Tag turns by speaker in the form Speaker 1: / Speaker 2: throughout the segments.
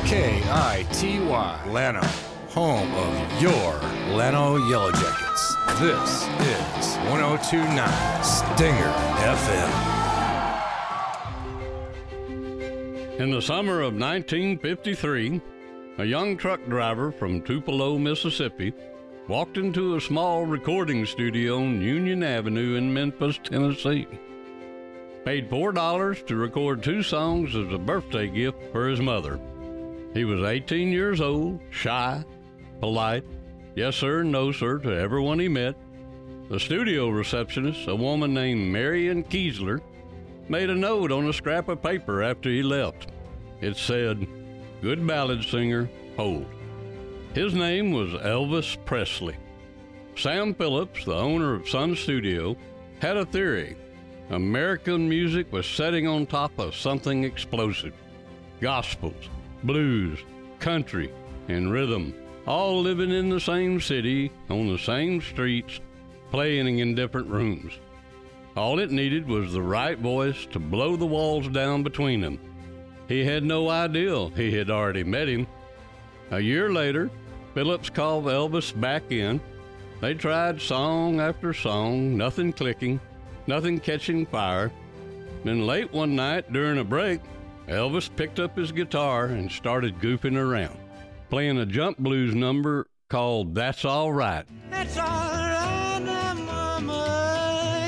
Speaker 1: KITY, Llano, home of your Llano Yellow Jackets. This is 102.9 Stinger FM.
Speaker 2: In the summer of 1953, a young truck driver from Tupelo, Mississippi, walked into a small recording studio on Union Avenue in Memphis, Tennessee. Paid $4 to record 2 songs as a birthday gift for his mother. He was 18 years old, shy, polite, yes sir, no sir to everyone he met. The studio receptionist, a woman named Marion Kiesler, made a note on a scrap of paper after he left. It said, "Good ballad singer, hold." His name was Elvis Presley. Sam Phillips, the owner of Sun Studio, had a theory. American music was setting on top of something explosive. Gospels, blues, country, and rhythm, all living in the same city, on the same streets, playing in different rooms. All it needed was the right voice to blow the walls down between them. He had no idea he had already met him. A year later, Phillips called Elvis back in. They tried song after song, nothing clicking, nothing catching fire. Then late one night during a break, Elvis picked up his guitar and started goofing around, playing a jump blues number called That's All Right.
Speaker 3: That's all right now, mama,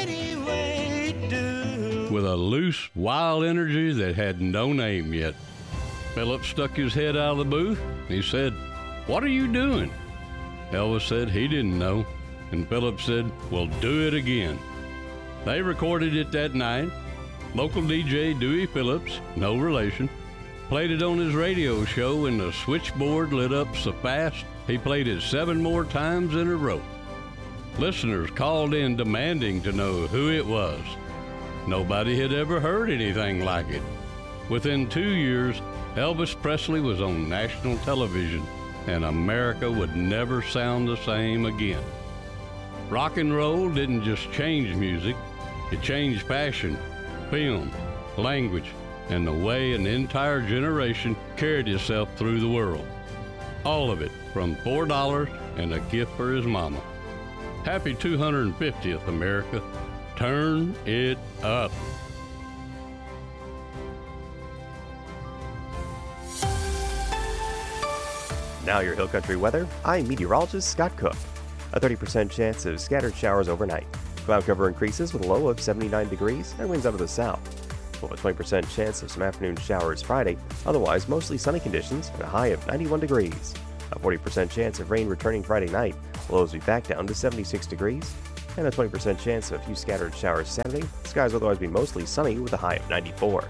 Speaker 3: anyway do.
Speaker 2: With a loose, wild energy that had no name yet. Phillips stuck his head out of the booth. He said, "What are you doing?" Elvis said he didn't know, and Phillips said, "Well, do it again." They recorded it that night. Local DJ Dewey Phillips, no relation, played it on his radio show, and the switchboard lit up so fast he played it 7 more times in a row. Listeners called in demanding to know who it was. Nobody had ever heard anything like it. Within 2 years, Elvis Presley was on national television, and America would never sound the same again. Rock and roll didn't just change music, it changed fashion, film, language, and the way an entire generation carried itself through the world. All of it from $4 and a gift for his mama. Happy 250th, America. Turn it up.
Speaker 4: Now your Hill Country weather. I'm meteorologist Scott Cook. A 30% chance of scattered showers overnight. Cloud cover increases with a low of 79 degrees and winds out of the south. We'll have a 20% chance of some afternoon showers Friday. Otherwise, mostly sunny conditions and a high of 91 degrees. A 40% chance of rain returning Friday night. Lows will be back down to 76 degrees. And a 20% chance of a few scattered showers Saturday. Skies will otherwise be mostly sunny with a high of 94.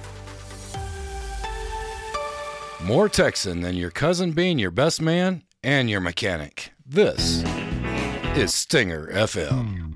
Speaker 1: More Texan than your cousin being your best man and your mechanic. This is Stinger FM.